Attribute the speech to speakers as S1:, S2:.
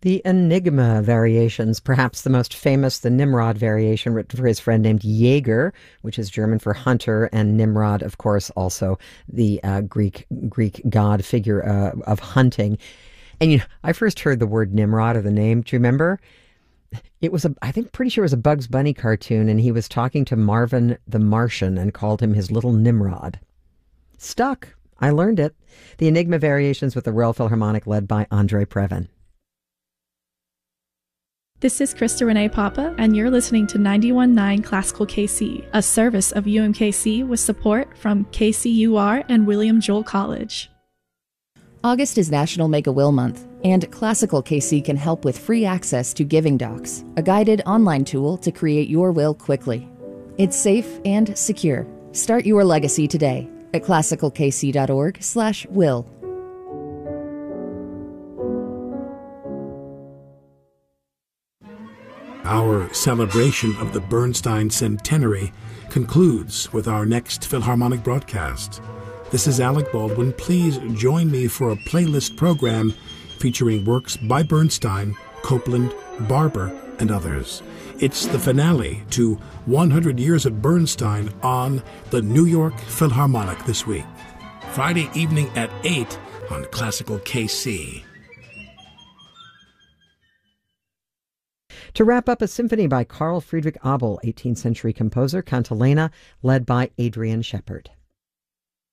S1: The Enigma variations, perhaps the most famous, the Nimrod variation, written for his friend named Jaeger, which is German for hunter, and Nimrod, of course, also the Greek god figure of hunting. And I first heard the word Nimrod, or the name. Do you remember? It was I think pretty sure it was a Bugs Bunny cartoon, and he was talking to Marvin the Martian and called him his little Nimrod. Stuck. I learned it. The Enigma variations with the Royal Philharmonic, led by Andre Previn.
S2: This is Krista Renee Papa, and you're listening to 91.9 Classical KC, a service of UMKC with support from KCUR and William Joel College.
S3: August is National Make a Will Month, and Classical KC can help with free access to Giving Docs, a guided online tool to create your will quickly. It's safe and secure. Start your legacy today at classicalkc.org/will.
S4: Our celebration of the Bernstein Centenary concludes with our next Philharmonic broadcast. This is Alec Baldwin. Please join me for a playlist program featuring works by Bernstein, Copland, Barber, and others. It's the finale to 100 Years of Bernstein on the New York Philharmonic this week. Friday evening at 8 on Classical KC.
S1: To wrap up, a symphony by Carl Friedrich Abel, 18th century composer, Cantilena, led by Adrian Shepard.